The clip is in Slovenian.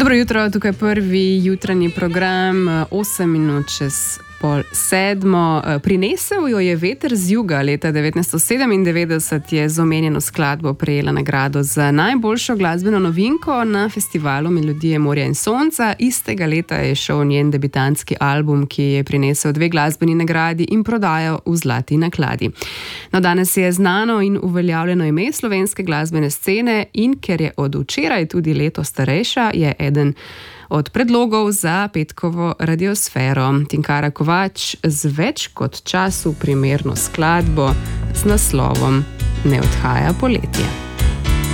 Dobro jutro, tukaj prvi jutranji program, 8 minut čez 6:30. Prinesel jo je veter z juga. Leta 1997 je z omenjeno skladbo prejela nagrado za najboljšo glasbeno novinko na festivalu Melodije morja in sonca. Istega leta je šel njen debitantski album, ki je prinesel 2 glasbeni nagradi in prodajal v zlati nakladi. No, danes je znano in uveljavljeno ime slovenske glasbene scene in ker je od včeraj tudi leto starejša, je eden od predlogov za petkovo radiosfero. Tinkara Kovač z več kot času primerno skladbo z naslovom Ne odhaja poletje.